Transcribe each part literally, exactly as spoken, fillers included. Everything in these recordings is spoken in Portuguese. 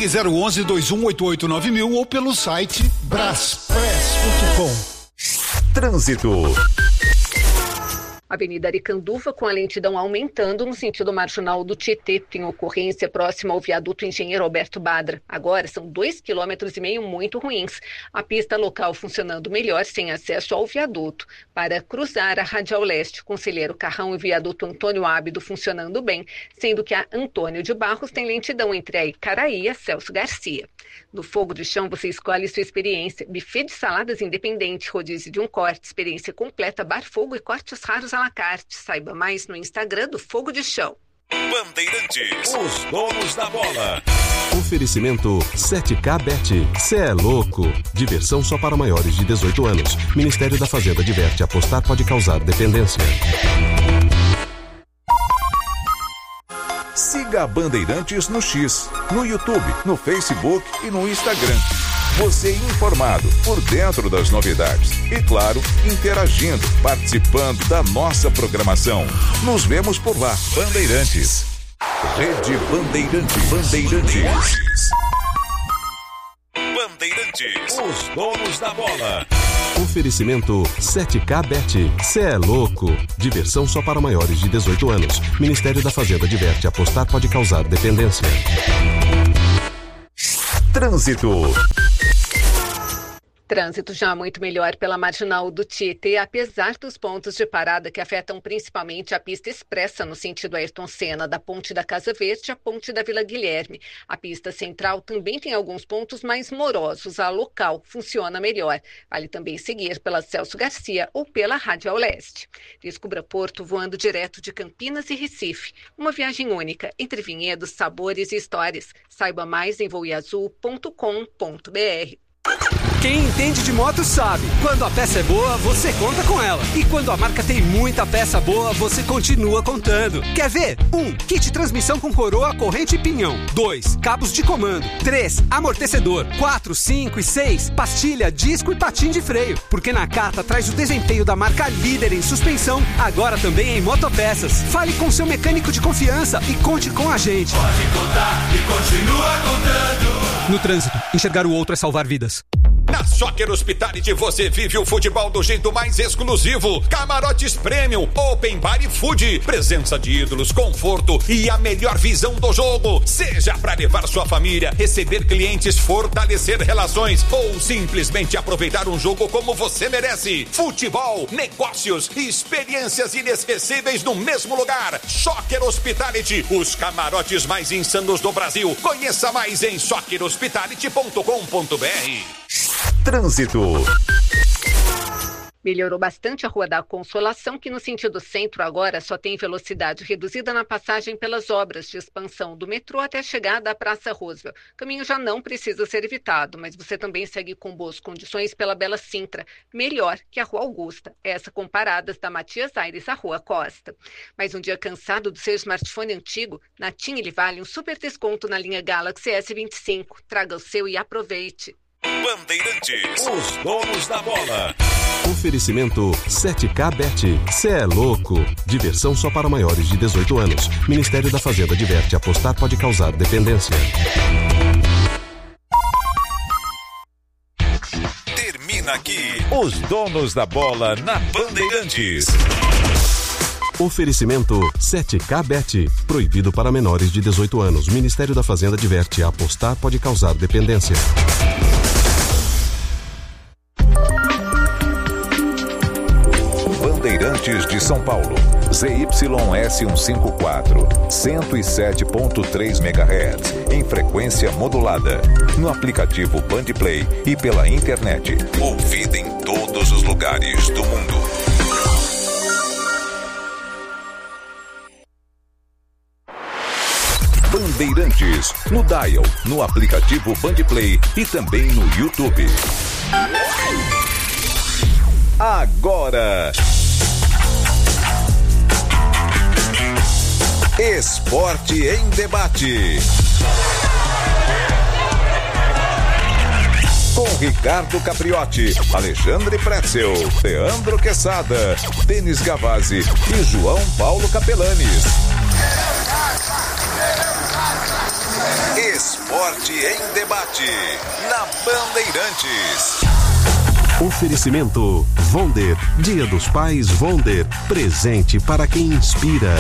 Ligue zero onze, dois um oito oito, nove mil ou pelo site braspress ponto com. Trânsito. Avenida Aricanduva com a lentidão aumentando no sentido marginal do Tietê. Tem ocorrência próxima ao viaduto Engenheiro Alberto Badra. Agora são dois quilômetros e meio muito ruins. A pista local funcionando melhor sem acesso ao viaduto. Para cruzar a Radial Leste, Conselheiro Carrão e viaduto Antônio Ábido funcionando bem, sendo que a Antônio de Barros tem lentidão entre a Icaraí e a Celso Garcia. No Fogo de Chão você escolhe sua experiência. Buffet de saladas independente, rodízio de um corte, experiência completa, bar fogo e cortes raros à la carte. Saiba mais no Instagram do Fogo de Chão. Bandeirantes, os donos da bola. Oferecimento sete K Bet. Cê é louco. Diversão só para maiores de dezoito anos. Ministério da Fazenda adverte: apostar pode causar dependência. Siga a Bandeirantes no X, no YouTube, no Facebook e no Instagram. Você informado, por dentro das novidades. E claro, interagindo, participando da nossa programação. Nos vemos por lá. Bandeirantes. Rede Bandeirantes. Bandeirantes. Bandeirantes. Os donos da bola. Oferecimento sete K Bet. Cê é louco. Diversão só para maiores de dezoito anos. Ministério da Fazenda adverte: apostar pode causar dependência. Trânsito. Trânsito já muito melhor pela marginal do Tietê, apesar dos pontos de parada que afetam principalmente a pista expressa no sentido Ayrton Senna, da Ponte da Casa Verde à Ponte da Vila Guilherme. A pista central também tem alguns pontos mais morosos. A local funciona melhor. Vale também seguir pela Celso Garcia ou pela Radial Leste. Descubra Porto voando direto de Campinas e Recife. Uma viagem única entre vinhedos, sabores e histórias. Saiba mais em voe azul ponto com ponto br. Quem entende de moto sabe, quando a peça é boa, você conta com ela. E quando a marca tem muita peça boa, você continua contando. Quer ver? um. Kit transmissão com coroa, corrente e pinhão. dois. Cabos de comando. três. Amortecedor. quatro, cinco e seis. Pastilha, disco e patim de freio. Porque Nakata traz o desempenho da marca líder em suspensão, agora também em motopeças. Fale com seu mecânico de confiança e conte com a gente. Pode contar e continua contando. No trânsito, enxergar o outro é salvar vidas. Na Soccer Hospitality você vive o futebol do jeito mais exclusivo. Camarotes Premium, Open Bar e Food. Presença de ídolos, conforto e a melhor visão do jogo. Seja para levar sua família, receber clientes, fortalecer relações ou simplesmente aproveitar um jogo como você merece. Futebol, negócios e experiências inesquecíveis no mesmo lugar. Soccer Hospitality, os camarotes mais insanos do Brasil. Conheça mais em soccer hospitality ponto com ponto br. Trânsito. Melhorou bastante a Rua da Consolação, que no sentido centro agora só tem velocidade reduzida na passagem pelas obras de expansão do metrô até a chegada à Praça Roosevelt. O caminho já não precisa ser evitado, mas você também segue com boas condições pela Bela Sintra, melhor que a Rua Augusta, essa com paradas da Matias Aires à Rua Costa. Mas um dia cansado do seu smartphone antigo, na TIM ele vale um super desconto na linha Galaxy S vinte e cinco. Traga o seu e aproveite. Bandeirantes, os donos da bola. Oferecimento sete K Bet. Cê é louco. Diversão só para maiores de dezoito anos. Ministério da Fazenda adverte: apostar pode causar dependência. Termina aqui os donos da bola na Bandeirantes. Oferecimento sete K Bet. Proibido para menores de dezoito anos. Ministério da Fazenda adverte: apostar pode causar dependência. Bandeirantes de São Paulo, Z Y S cento e cinquenta e quatro, cento e sete ponto três megahertz, em frequência modulada, no aplicativo Bandplay e pela internet, ouvida em todos os lugares do mundo. Bandeirantes, no Dial, no aplicativo Bandplay e também no YouTube. Agora, Esporte em Debate. Com Ricardo Capriotti, Alexandre Pretzel, Leandro Quesada, Denis Gavazzi e João Paulo Capelanes. Esporte Esporte em Debate, na Bandeirantes. Oferecimento Vonder, Dia dos Pais Vonder, presente para quem inspira.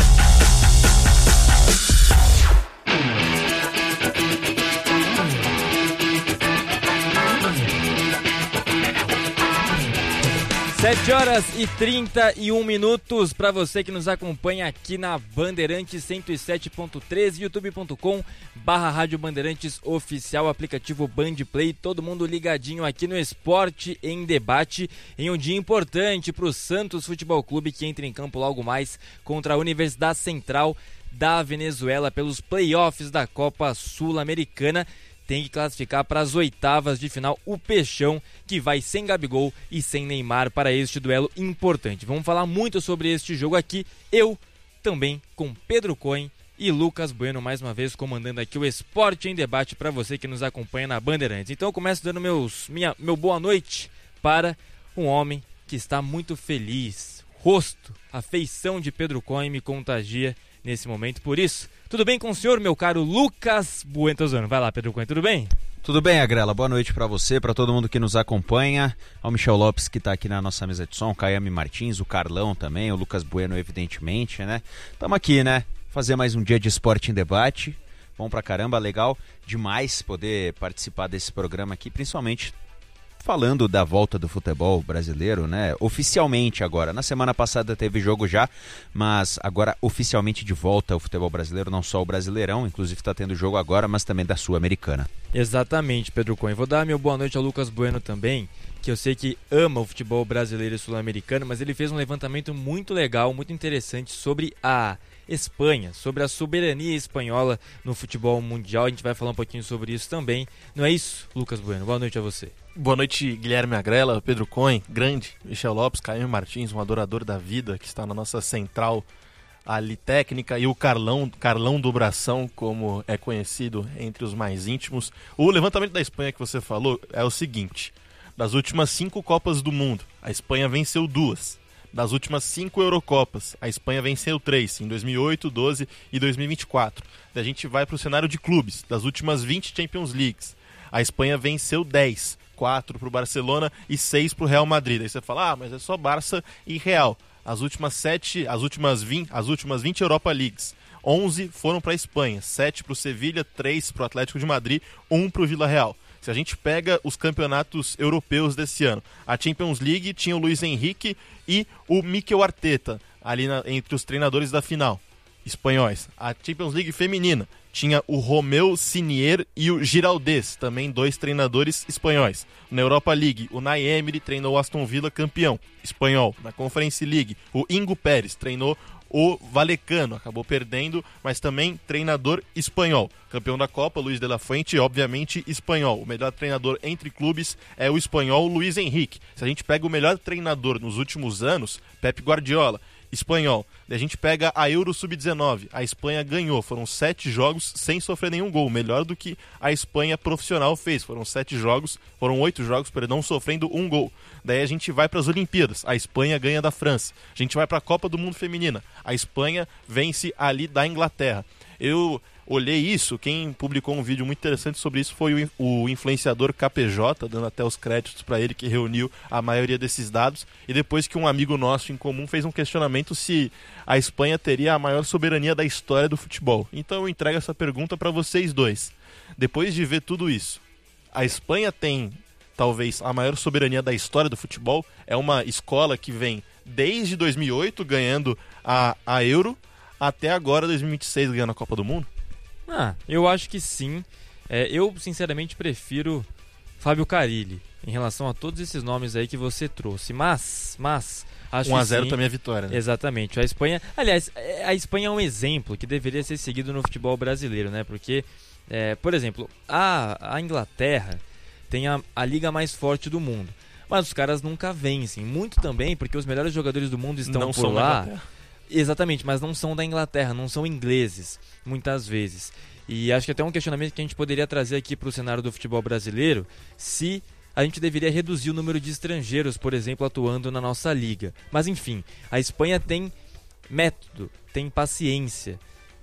sete horas e trinta e um minutos para você que nos acompanha aqui na Bandeirantes cento e sete ponto três, youtube ponto com barra Rádio Bandeirantes Oficial, aplicativo Bandplay, todo mundo ligadinho aqui no Esporte em Debate, em um dia importante para o Santos Futebol Clube, que entra em campo logo mais contra a Universidade Central da Venezuela pelos playoffs da Copa Sul-Americana. Tem que classificar para as oitavas de final o Peixão, que vai sem Gabigol e sem Neymar para este duelo importante. Vamos falar muito sobre este jogo aqui, eu também com Pedro Cohen e Lucas Bueno, mais uma vez comandando aqui o Esporte em Debate para você que nos acompanha na Bandeirantes. Então eu começo dando meus, minha, meu boa noite para um homem que está muito feliz. Rosto, a feição de Pedro Cohen me contagia nesse momento, por isso, tudo bem com o senhor, meu caro Lucas Buentozano? Vai lá, Pedro Cohen, tudo bem? Tudo bem, Agrela, boa noite para você, para todo mundo que nos acompanha, ao Michel Lopes que tá aqui na nossa mesa de som, o Caiame Martins, o Carlão também, o Lucas Bueno evidentemente, né? Tamo aqui, né? Fazer mais um dia de Esporte em Debate, bom pra caramba, legal demais poder participar desse programa aqui, principalmente falando da volta do futebol brasileiro, né? Oficialmente agora. Na semana passada teve jogo já, mas agora oficialmente de volta o futebol brasileiro, não só o Brasileirão, inclusive está tendo jogo agora, mas também da Sul-Americana. Exatamente, Pedro Cohen. Vou dar meu boa noite ao Lucas Bueno também, que eu sei que ama o futebol brasileiro e sul-americano, mas ele fez um levantamento muito legal, muito interessante sobre a Espanha, sobre a soberania espanhola no futebol mundial. A gente vai falar um pouquinho sobre isso também. Não é isso, Lucas Bueno? Boa noite a você. Boa noite, Guilherme Agrela, Pedro Cohen, grande, Michel Lopes, Caio Martins, um adorador da vida que está na nossa central ali técnica, e o Carlão, Carlão do Bração, como é conhecido entre os mais íntimos. O levantamento da Espanha que você falou é o seguinte: das últimas cinco Copas do Mundo, a Espanha venceu duas. Das últimas cinco Eurocopas, a Espanha venceu três, em dois mil e oito, doze e dois mil e vinte e quatro. Daí a gente vai para o cenário de clubes. Das últimas vinte Champions Leagues, a Espanha venceu dez, quatro para o Barcelona e seis para o Real Madrid. Aí você fala, ah, mas é só Barça e Real. As últimas sete, as últimas vinte, as últimas vinte Europa Leagues, onze foram para a Espanha, sete para o Sevilha, três para o Atlético de Madrid, um para o Villarreal. Se a gente pega os campeonatos europeus desse ano, a Champions League tinha o Luiz Henrique e o Mikel Arteta, ali na, entre os treinadores da final, espanhóis. A Champions League feminina tinha o Romeu Sinier e o Giraldez, também dois treinadores espanhóis. Na Europa League, o Unai Emery treinou o Aston Villa, campeão, espanhol. Na Conference League, o Ingo Pérez treinou o Vallecano, acabou perdendo, mas também treinador espanhol. Campeão da Copa, Luiz de la Fuente, obviamente espanhol. O melhor treinador entre clubes é o espanhol Luiz Henrique. Se a gente pega o melhor treinador nos últimos anos, Pep Guardiola, espanhol. A gente pega a Euro sub dezenove, a Espanha ganhou, foram sete jogos sem sofrer nenhum gol, melhor do que a Espanha profissional fez, foram sete jogos, foram oito jogos, perdão, sofrendo um gol. Daí a gente vai para as Olimpíadas, a Espanha ganha da França. A gente vai para a Copa do Mundo Feminina, a Espanha vence ali da Inglaterra. Eu olhei isso, quem publicou um vídeo muito interessante sobre isso foi o, o influenciador K P J, dando até os créditos para ele, que reuniu a maioria desses dados, e depois que um amigo nosso em comum fez um questionamento se a Espanha teria a maior soberania da história do futebol. Então eu entrego essa pergunta para vocês dois. Depois de ver tudo isso, a Espanha tem talvez a maior soberania da história do futebol? É uma escola que vem desde dois mil e oito ganhando a, a Euro, até agora dois mil e vinte e seis ganhando a Copa do Mundo? Ah, eu acho que sim. É, eu, sinceramente, prefiro Fábio Carille em relação a todos esses nomes aí que você trouxe. Mas, mas... acho um a zero sim, também é vitória, né? Exatamente. A Espanha... Aliás, a Espanha é um exemplo que deveria ser seguido no futebol brasileiro, né? Porque, é, por exemplo, a, a Inglaterra tem a, a liga mais forte do mundo. Mas os caras nunca vencem. Muito também porque os melhores jogadores do mundo estão não por são lá. Exatamente, mas não são da Inglaterra, não são ingleses, muitas vezes. E acho que até um questionamento que a gente poderia trazer aqui para o cenário do futebol brasileiro, se a gente deveria reduzir o número de estrangeiros, por exemplo, atuando na nossa liga. Mas enfim, a Espanha tem método, tem paciência.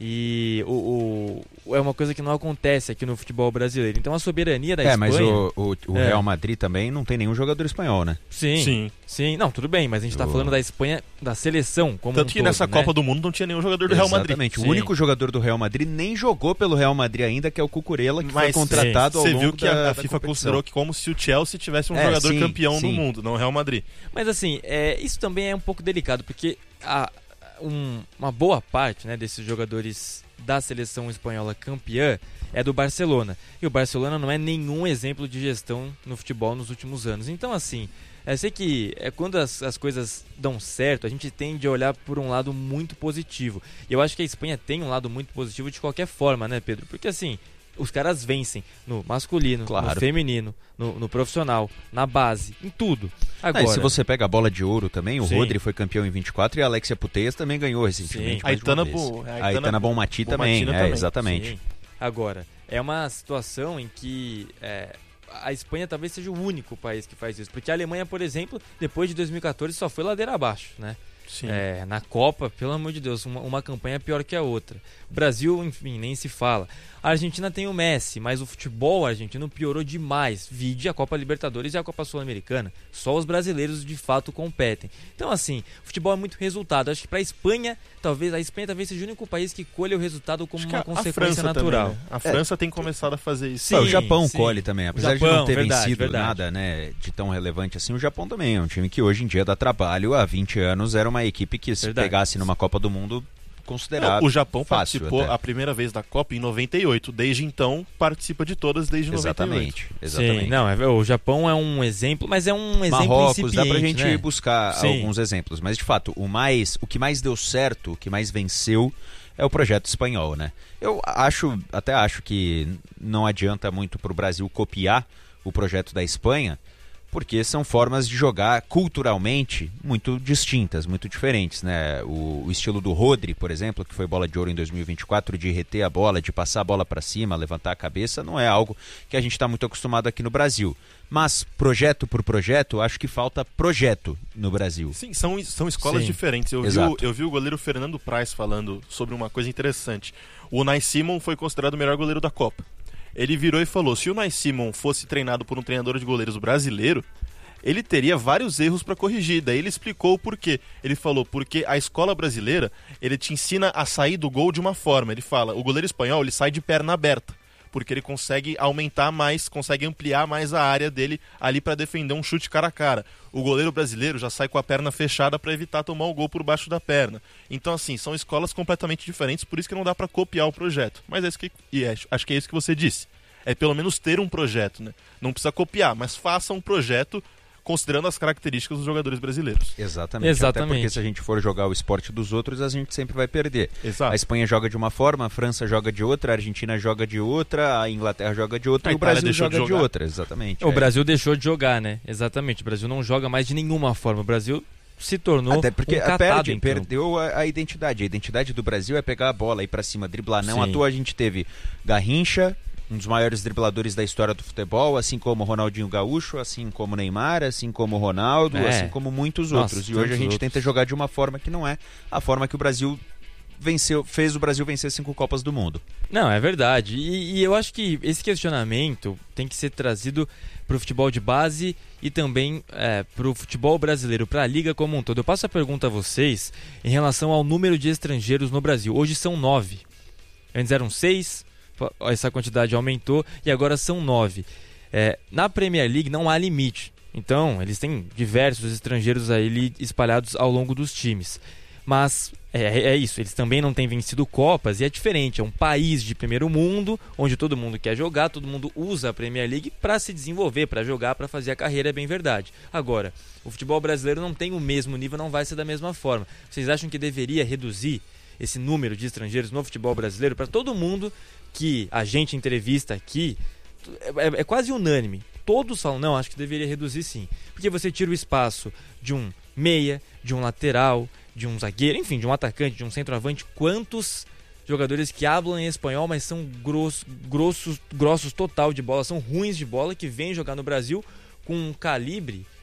E o, o, é uma coisa que não acontece aqui no futebol brasileiro. Então a soberania da é, Espanha... É, mas o, o, o é. Real Madrid também não tem nenhum jogador espanhol, né? Sim, sim. sim. Não, tudo bem, mas a gente está o... falando da Espanha, da seleção como Tanto um que todo, nessa né? Copa do Mundo não tinha nenhum jogador do Real Madrid. Exatamente. Sim. O único jogador do Real Madrid nem jogou pelo Real Madrid ainda, que é o Cucurella, que mas foi contratado ao Você longo viu que da, a, a da FIFA competição. considerou que como se o Chelsea tivesse um é, jogador sim, campeão sim. no mundo, não o Real Madrid. Mas assim, é, isso também é um pouco delicado, porque a, um, uma boa parte, né, desses jogadores da seleção espanhola campeã é do Barcelona. E o Barcelona não é nenhum exemplo de gestão no futebol nos últimos anos. Então, assim, eu sei que é, quando as, as coisas dão certo, a gente tende a olhar por um lado muito positivo. E eu acho que a Espanha tem um lado muito positivo de qualquer forma, né, Pedro? Porque, assim, os caras vencem no masculino, claro. no feminino, no, no profissional, na base, em tudo. Agora, ah, e se você pega a bola de ouro também, o sim. Rodri foi campeão em vinte e quatro e a Alexia Putellas também ganhou recentemente. A Itana, Bo... a Itana Bonmati também, é, também, exatamente. Sim. Agora, é uma situação em que é, a Espanha talvez seja o único país que faz isso. Porque a Alemanha, por exemplo, depois de dois mil e catorze só foi ladeira abaixo, né? Sim. É, na Copa, pelo amor de Deus, uma, uma campanha pior que a outra. O Brasil, enfim, nem se fala. A Argentina tem o Messi, mas o futebol argentino piorou demais. Vide a Copa Libertadores e a Copa Sul-Americana. Só os brasileiros de fato competem. Então, assim, o futebol é muito resultado. Acho que para a Espanha, talvez a Espanha talvez seja o único país que colhe o resultado como uma consequência natural. Também, né? A França é. tem começado a fazer isso. Sim, o Japão sim. colhe também, apesar Japão, de não ter verdade, vencido verdade. nada, né, de tão relevante assim. O Japão também é um time que hoje em dia dá trabalho. Há vinte anos era uma equipe que se verdade. pegasse numa Copa do Mundo considerável. O Japão fácil participou até. a primeira vez da Copa em noventa e oito. Desde então, participa de todas desde exatamente, noventa e oito. Exatamente. Sim, não, é, o Japão é um exemplo, mas é um exemplo Marrocos, dá pra gente né? buscar Sim. alguns exemplos. Mas, de fato, o, mais, o que mais deu certo, o que mais venceu é o projeto espanhol, né? Eu acho, até acho que não adianta muito pro Brasil copiar o projeto da Espanha, porque são formas de jogar culturalmente muito distintas, muito diferentes, né? O, o estilo do Rodri, por exemplo, que foi bola de ouro em dois mil e vinte e quatro, de reter a bola, de passar a bola para cima, levantar a cabeça, não é algo que a gente está muito acostumado aqui no Brasil. Mas, projeto por projeto, acho que falta projeto no Brasil. Sim, são, são escolas Sim. diferentes. Eu vi, o, eu vi o goleiro Fernando Praz falando sobre uma coisa interessante. O Unai Simon foi considerado o melhor goleiro da Copa. Ele virou e falou, se o Unai Simon fosse treinado por um treinador de goleiros brasileiro, ele teria vários erros para corrigir. Daí ele explicou o porquê. Ele falou, porque a escola brasileira, ele te ensina a sair do gol de uma forma. Ele fala, o goleiro espanhol, ele sai de perna aberta, porque ele consegue aumentar mais, consegue ampliar mais a área dele ali para defender um chute cara a cara. O goleiro brasileiro já sai com a perna fechada para evitar tomar o gol por baixo da perna. Então, assim, são escolas completamente diferentes, por isso que não dá para copiar o projeto. Mas é isso que, e é, acho que é isso que você disse. É pelo menos ter um projeto, né? Não precisa copiar, mas faça um projeto considerando as características dos jogadores brasileiros. Exatamente. Exatamente. Até porque se a gente for jogar o esporte dos outros, a gente sempre vai perder. Exato. A Espanha joga de uma forma, a França joga de outra, a Argentina joga de outra, a Inglaterra joga de outra a e o Brasil deixou joga de, de outra. Exatamente. O é. Brasil deixou de jogar, né? Exatamente. O Brasil não joga mais de nenhuma forma. O Brasil se tornou Até porque um catado perde, em campo. perdeu a, a identidade. A identidade do Brasil é pegar a bola, ir pra cima, driblar. Não Sim. à toa a gente teve Garrincha, um dos maiores dribladores da história do futebol, assim como Ronaldinho Gaúcho, assim como Neymar, assim como Ronaldo, É. assim como muitos Nossa, outros. E hoje a gente outros. tenta jogar de uma forma que não é a forma que o Brasil venceu, fez o Brasil vencer cinco Copas do Mundo. Não, é verdade. E, e eu acho que esse questionamento tem que ser trazido para o futebol de base e também é, para o futebol brasileiro, para a liga como um todo. Eu passo a pergunta a vocês em relação ao número de estrangeiros no Brasil. Hoje são nove. Antes eram seis, essa quantidade aumentou e agora são nove. É, na Premier League não há limite. Então, eles têm diversos estrangeiros aí espalhados ao longo dos times. Mas é, é isso, eles também não têm vencido Copas e é diferente, é um país de primeiro mundo, onde todo mundo quer jogar, todo mundo usa a Premier League para se desenvolver, para jogar, para fazer a carreira, é bem verdade. Agora, o futebol brasileiro não tem o mesmo nível, não vai ser da mesma forma. Vocês acham que deveria reduzir esse número de estrangeiros no futebol brasileiro para todo mundo que a gente entrevista aqui? É, é quase unânime. Todos falam, não, acho que deveria reduzir sim. Porque você tira o espaço de um meia, de um lateral, de um zagueiro, enfim, de um atacante, de um centroavante. Quantos jogadores que hablam em espanhol, mas são grosso, grossos, grossos total de bola, são ruins de bola, que vêm jogar no Brasil com um calibre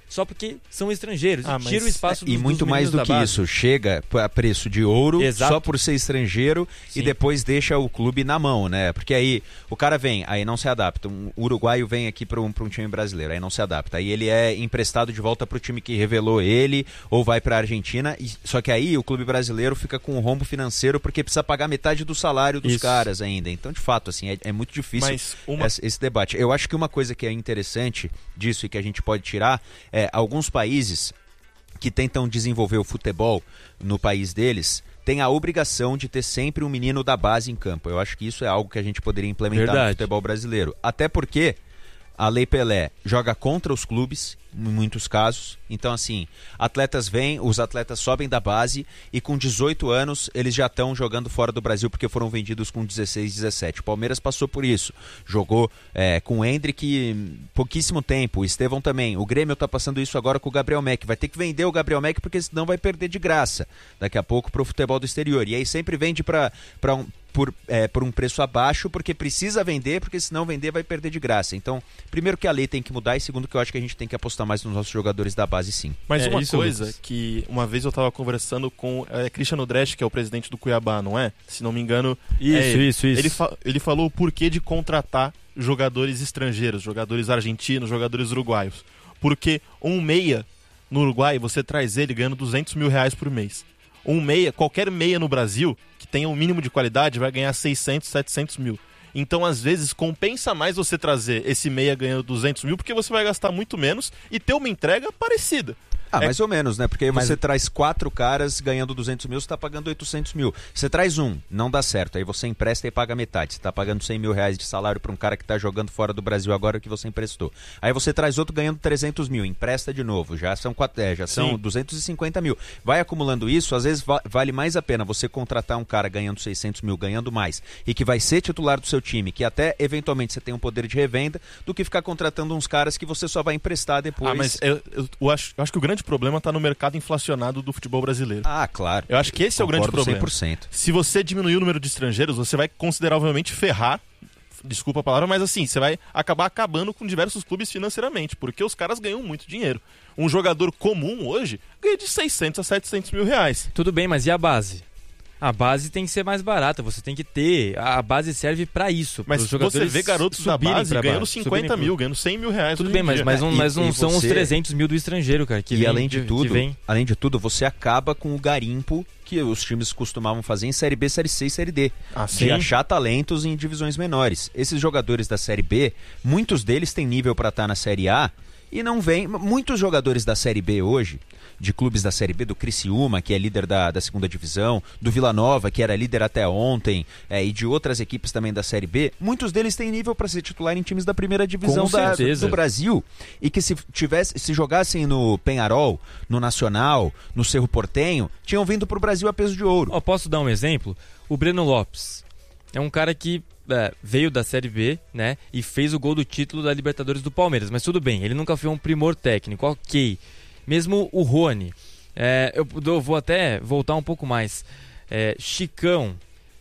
só porque são estrangeiros. Ah, e tira o espaço dos E muito dos mais do que base. isso, chega a preço de ouro, Exato. só por ser estrangeiro. Sim. E depois deixa o clube na mão, né? Porque aí o cara vem, aí não se adapta. Um uruguaio vem aqui para um, pra um time brasileiro, aí não se adapta. Aí ele é emprestado de volta pro time que revelou ele, ou vai pra Argentina. E, só que aí o clube brasileiro fica com um rombo financeiro porque precisa pagar metade do salário dos Isso. caras ainda. Então, de fato, assim, é, é muito difícil uma... esse, esse debate. Eu acho que uma coisa que é interessante disso e que a gente pode tirar é alguns países que tentam desenvolver o futebol no país deles têm a obrigação de ter sempre um menino da base em campo. Eu acho que isso é algo que a gente poderia implementar Verdade. no futebol brasileiro. Até porque a Lei Pelé joga contra os clubes, em muitos casos. Então, assim, atletas vêm, os atletas sobem da base e com dezoito anos eles já estão jogando fora do Brasil porque foram vendidos com dezesseis, dezessete. O Palmeiras passou por isso. Jogou é, com o Hendrick pouquíssimo tempo, o Estevão também. O Grêmio está passando isso agora com o Gabriel Mack. Vai ter que vender o Gabriel Mack porque senão vai perder de graça daqui a pouco para o futebol do exterior. E aí sempre vende para um... Por, é, por um preço abaixo, porque precisa vender, porque se não vender vai perder de graça. Então, primeiro que a lei tem que mudar e segundo que eu acho que a gente tem que apostar mais nos nossos jogadores da base, sim. Mas É, uma isso, coisa Lucas. que uma vez eu estava conversando com é, Cristiano Dresch, que é o presidente do Cuiabá, não é? Se não me engano. Isso, é ele. isso, isso. Ele, fa ele falou o porquê de contratar jogadores estrangeiros, jogadores argentinos, jogadores uruguaios. Porque um meia no Uruguai, você traz ele ganhando duzentos mil reais por mês. Um meia, qualquer meia no Brasil que tenha um mínimo de qualidade vai ganhar seiscentos, setecentos mil. Então, às vezes, compensa mais você trazer esse meia ganhando duzentos mil, porque você vai gastar muito menos e ter uma entrega parecida. Ah, É- mais ou menos, né? Porque aí Mas- você traz quatro caras ganhando duzentos mil, você está pagando oitocentos mil. Você traz um, não dá certo. Aí você empresta e paga metade. Você está pagando cem mil reais de salário para um cara que está jogando fora do Brasil agora que você emprestou. Aí você traz outro ganhando trezentos mil, empresta de novo. Já são, quatro, é, já são Sim. duzentos e cinquenta mil. Vai acumulando isso, às vezes va- vale mais a pena você contratar um cara ganhando seiscentos mil, ganhando mais, e que vai ser titular do seu time, que até eventualmente você tem um poder de revenda, do que ficar contratando uns caras que você só vai emprestar depois. Ah, mas eu, eu, eu acho, eu acho que o grande problema está no mercado inflacionado do futebol brasileiro. Ah, claro. Eu acho que esse é o grande Concordo problema. cem por cento. Se você diminuir o número de estrangeiros, você vai consideravelmente ferrar, desculpa a palavra, mas assim, você vai acabar acabando com diversos clubes financeiramente, porque os caras ganham muito dinheiro. Um jogador comum hoje ganha de seiscentos a setecentos mil reais. Tudo bem, mas e a base? A base tem que ser mais barata, você tem que ter. A base serve pra isso. Mas pros você jogadores vê garotos da subirem base pra ganhando base, cinquenta subirem mil, pro- ganhando cem mil reais. Tudo hoje bem, em mas, dia. mas, não, É, mas e- não e são os você- trezentos mil do estrangeiro, cara. Que E vem, além de que tudo, vem. além de tudo, você acaba com o garimpo que os times costumavam fazer em Série B, Série C e Série D. Ah, de sim. achar talentos em divisões menores. Esses jogadores da Série B, muitos deles têm nível para estar na Série A e não vem. Muitos jogadores da Série B hoje, de clubes da Série B, do Criciúma, que é líder da, da segunda divisão, do Vila Nova, que era líder até ontem, é, e de outras equipes também da Série B, muitos deles têm nível para ser titular em times da primeira divisão Com da- certeza. do Brasil, e que se tivesse, se jogassem no Penharol, no Nacional, no Cerro Portenho, tinham vindo para o Brasil a peso de ouro. Ó, posso dar um exemplo? O Breno Lopes é um cara que é, veio da Série B, né? E fez o gol do título da Libertadores do Palmeiras. Mas tudo bem, ele nunca foi um primor técnico, ok. Mesmo o Rony, é, eu, eu vou até voltar um pouco mais. É, Chicão,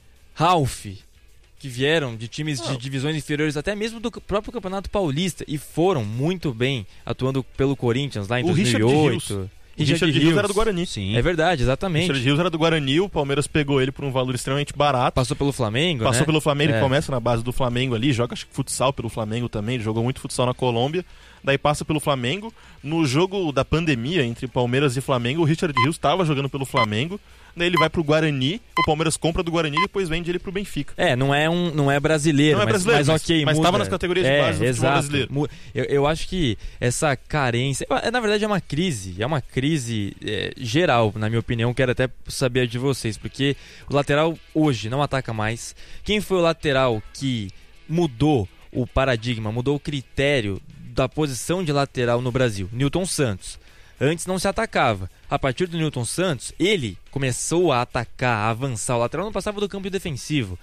Ralf, que vieram de times de divisões inferiores, até mesmo do próprio Campeonato Paulista, e foram muito bem atuando pelo Corinthians lá em O Richard dois mil e Rios. oito. O Richard Rios era do Guarani. Sim. É verdade, exatamente. Richard Rios era do Guarani, o Palmeiras pegou ele por um valor extremamente barato. Passou pelo Flamengo, Passou né? pelo Flamengo, É. ele começa na base do Flamengo ali, joga acho que futsal pelo Flamengo também, ele jogou muito futsal na Colômbia, daí passa pelo Flamengo. No jogo da pandemia entre Palmeiras e Flamengo, o Richard Rios estava jogando pelo Flamengo, daí ele vai pro Guarani, o Palmeiras compra do Guarani e depois vende ele pro Benfica. É, não é, um, não é brasileiro, Não é mas, brasileiro, mas mas- ok, mas muda. tava nas categorias de é, base do futebol exato. brasileiro. Mu- Eu, eu acho que essa carência, é, na verdade é uma crise, é uma crise é, geral, na minha opinião, quero até saber de vocês, porque o lateral hoje não ataca mais. Quem foi o lateral que mudou o paradigma, mudou o critério da posição de lateral no Brasil? Newton Santos. Antes não se atacava. A partir do Newton Santos, ele começou a atacar, a avançar. O lateral não passava do campo defensivo.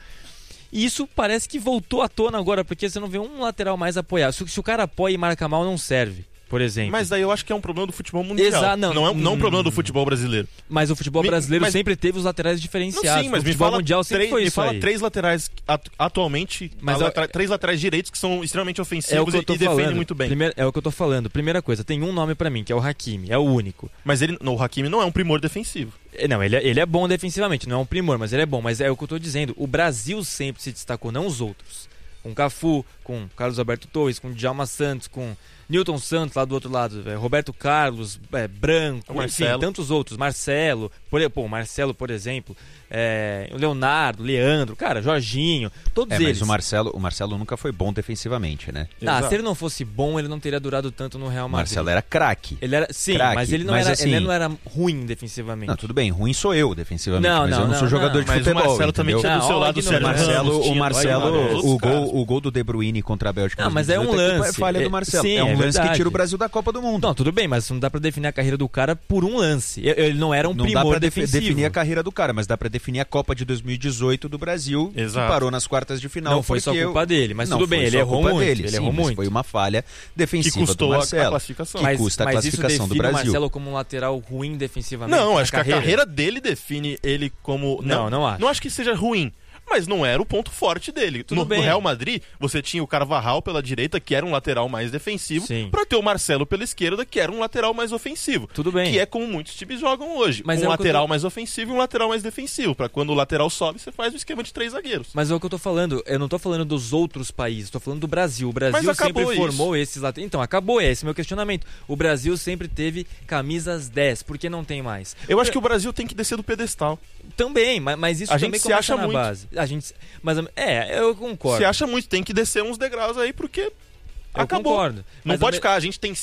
E isso parece que voltou à tona agora, porque você não vê um lateral mais apoiado. Se, se o cara apoia e marca mal, não serve. por exemplo. Mas daí eu acho que é um problema do futebol mundial. Exato, não, não, é, não hum, um problema do futebol brasileiro. Mas o futebol me, brasileiro mas, sempre teve os laterais diferenciados. Não, sim, mas o me futebol fala, mundial sempre três, foi me isso fala aí. três laterais atu, atualmente, mas laterais, eu, três laterais direitos que são extremamente ofensivos é o que eu tô e, e defendem falando. muito bem. Primeiro, é o que eu tô falando. Primeira coisa, tem um nome pra mim, que é o Hakimi, é o único. Mas ele, o Hakimi não é um primor defensivo. Não, ele é, ele é bom defensivamente, não é um primor, mas ele é bom. Mas é o que eu tô dizendo, o Brasil sempre se destacou, não os outros. Com Cafu, com Carlos Alberto Torres, com Djalma Santos, com Newton Santos lá do outro lado, é, Roberto Carlos, é, Branco, enfim, tantos outros, Marcelo, por, pô, Marcelo, por exemplo, é, o Leonardo, Leandro, cara, Jorginho, todos é, eles. Mas o Marcelo, o Marcelo nunca foi bom defensivamente, né? Ah, se ele não fosse bom, ele não teria durado tanto no Real Madrid. O Marcelo era craque. Ele era, sim, craque, mas ele não, mas era, assim, ele não era ruim defensivamente. Não, tudo bem, ruim sou eu defensivamente, não, mas não, eu não, não sou jogador não, de mas futebol. O Marcelo também tinha do seu lado o Sérgio Marcelo, o Marcelo, o gol, o gol do De Bruyne contra a Bélgica. Não, mas é um lance. É falha do Marcelo. Sim, é um é lance verdade. que tira o Brasil da Copa do Mundo. Não, tudo bem, mas não dá pra definir a carreira do cara por um lance. Ele não era um não primor dá pra defensivo. definir a carreira do cara, mas dá pra definir a Copa de dois mil e dezoito do Brasil, Exato. que parou nas quartas de final. Não foi só culpa eu... dele, mas não tudo bem, foi ele só errou culpa muito. Dele, ele sim, errou mas muito. foi uma falha defensiva que custou do Marcelo. a classificação. Que mas, custa a mas classificação isso do define Brasil. o Marcelo como um lateral ruim defensivamente? Não, acho carreira? que a carreira dele define ele como... Não, não, não acho. Não acho que seja ruim. Mas não era o ponto forte dele. Tudo no, bem. no Real Madrid, você tinha o Carvajal pela direita, que era um lateral mais defensivo, Sim. pra ter o Marcelo pela esquerda, que era um lateral mais ofensivo. Tudo bem. Que é como muitos times jogam hoje. Mas um é lateral tô... mais ofensivo e um lateral mais defensivo. Pra quando o lateral sobe, você faz o esquema de três zagueiros. Mas é o que eu tô falando. Eu não tô falando dos outros países, tô falando do Brasil. O Brasil sempre isso. formou esses laterais. Então, acabou, é esse meu questionamento. O Brasil sempre teve camisas dez, por que não tem mais? Eu acho que o Brasil tem que descer do pedestal. Também, mas, mas isso a também gente se começa acha na muito. base. A gente, mas é, eu concordo. Se acha muito, tem que descer uns degraus aí, porque eu acabou. concordo. Não Mas pode me... ficar, a gente tem